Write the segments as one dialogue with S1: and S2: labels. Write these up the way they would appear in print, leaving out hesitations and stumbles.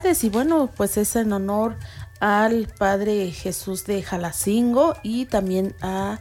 S1: Y bueno, pues es en honor al Padre Jesús de Jalacingo y también a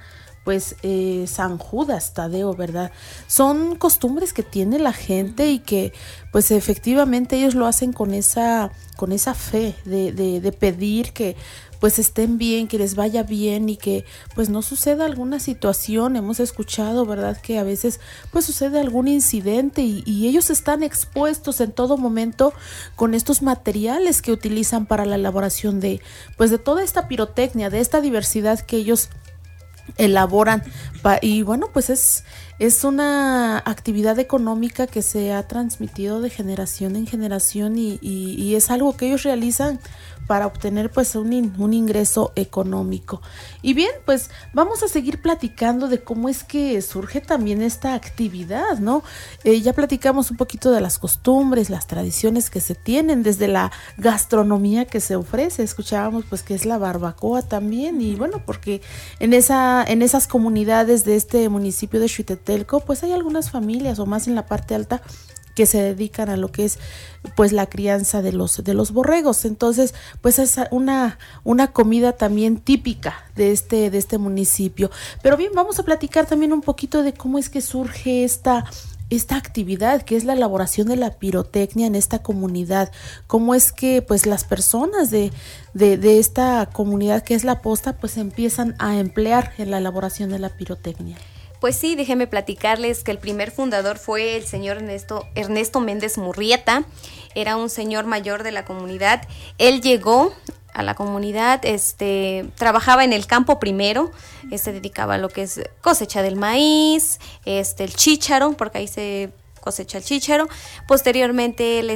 S1: San Judas Tadeo, ¿verdad? Son costumbres que tiene la gente y que pues efectivamente ellos lo hacen con esa fe de pedir que pues estén bien, que les vaya bien y que pues no suceda alguna situación. Hemos escuchado, ¿verdad?, que a veces pues sucede algún incidente y ellos están expuestos en todo momento con estos materiales que utilizan para la elaboración de toda esta pirotecnia, de esta diversidad que ellos elaboran. Y bueno, pues es una actividad económica que se ha transmitido de generación en generación y es algo que ellos realizan para obtener pues un ingreso económico. Y bien, pues vamos a seguir platicando de cómo es que surge también esta actividad, ¿no? Ya platicamos un poquito de las costumbres, las tradiciones que se tienen, desde la gastronomía que se ofrece. Escuchábamos pues que es la barbacoa también, y bueno, porque en esas comunidades de este municipio de Xuitetelco pues hay algunas familias, o más en la parte alta, que se dedican a lo que es pues la crianza de los borregos. Entonces pues es una comida también típica de este municipio. Pero bien, vamos a platicar también un poquito de cómo es que surge esta actividad, que es la elaboración de la pirotecnia en esta comunidad. Cómo es que pues las personas de esta comunidad, que es La Posta, pues empiezan a emplear en la elaboración de la pirotecnia.
S2: Pues sí, déjenme platicarles que el primer fundador fue el señor Ernesto Méndez Murrieta. Era un señor mayor de la comunidad. Él llegó a la comunidad, trabajaba en el campo primero, se dedicaba a lo que es cosecha del maíz, el chícharo, porque ahí se cosecha el chícharo. Posteriormente él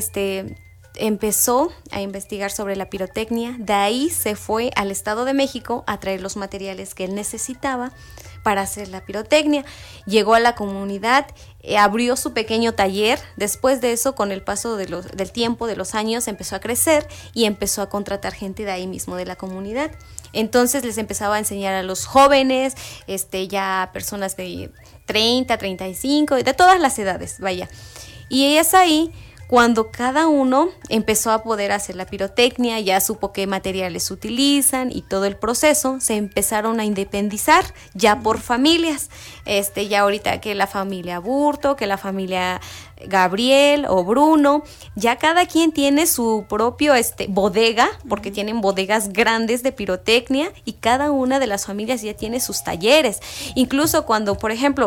S2: empezó a investigar sobre la pirotecnia. De ahí se fue al Estado de México a traer los materiales que él necesitaba para hacer la pirotecnia. Llegó a la comunidad, abrió su pequeño taller. Después de eso, con el paso del tiempo, de los años, empezó a crecer y empezó a contratar gente de ahí mismo, de la comunidad. Entonces les empezaba a enseñar a los jóvenes, ya personas de 30, 35, de todas las edades, vaya. Y es ahí cuando cada uno empezó a poder hacer la pirotecnia, ya supo qué materiales utilizan y todo el proceso, se empezaron a independizar ya por familias. Ya ahorita que la familia Burto, que la familia Gabriel o Bruno, ya cada quien tiene su propio bodega, porque tienen bodegas grandes de pirotecnia, y cada una de las familias ya tiene sus talleres. Incluso cuando, por ejemplo,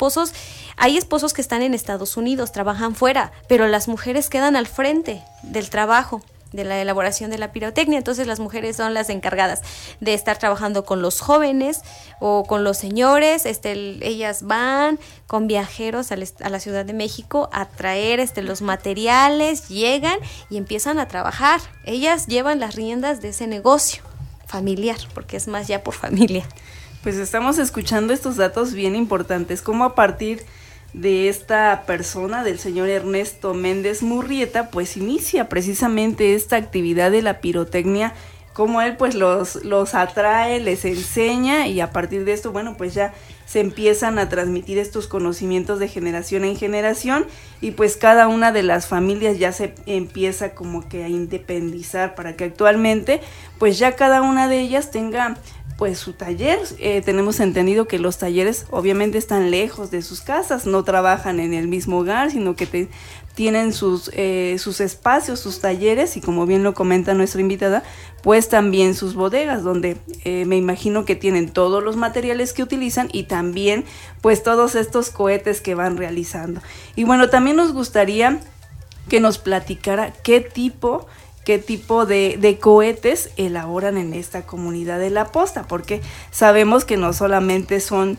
S2: hay esposos que están en Estados Unidos, trabajan fuera, pero las mujeres quedan al frente del trabajo, de la elaboración de la pirotecnia. Entonces las mujeres son las encargadas de estar trabajando con los jóvenes o con los señores. Ellas van con viajeros a la Ciudad de México a traer los materiales, llegan y empiezan a trabajar. Ellas llevan las riendas de ese negocio familiar, porque es más ya por familia.
S3: Pues estamos escuchando estos datos bien importantes, como a partir de esta persona, del señor Ernesto Méndez Murrieta, pues inicia precisamente esta actividad de la pirotecnia, como él pues los atrae, les enseña, y a partir de esto, bueno, pues ya se empiezan a transmitir estos conocimientos de generación en generación, y pues cada una de las familias ya se empieza como que a independizar, para que actualmente pues ya cada una de ellas tenga pues su taller. Tenemos entendido que los talleres obviamente están lejos de sus casas, no trabajan en el mismo hogar, sino que tienen sus espacios, sus talleres, y como bien lo comenta nuestra invitada, pues también sus bodegas, donde me imagino que tienen todos los materiales que utilizan y también pues todos estos cohetes que van realizando. Y bueno, también nos gustaría que nos platicara qué tipo de cohetes elaboran en esta comunidad de La Posta, porque sabemos que no solamente son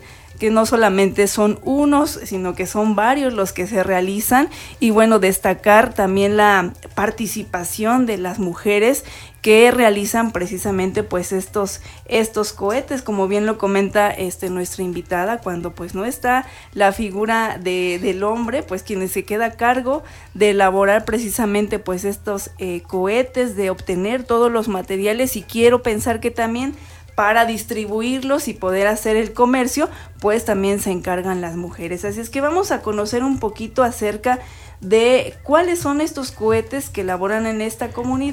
S3: unos, sino que son varios los que se realizan. Y bueno, destacar también la participación de las mujeres que realizan precisamente pues estos cohetes, como bien lo comenta nuestra invitada, cuando pues no está la figura del hombre, pues quien se queda a cargo de elaborar precisamente pues estos cohetes, de obtener todos los materiales, y quiero pensar que también para distribuirlos y poder hacer el comercio, pues también se encargan las mujeres. Así es que vamos a conocer un poquito acerca de cuáles son estos cohetes que elaboran en esta comunidad.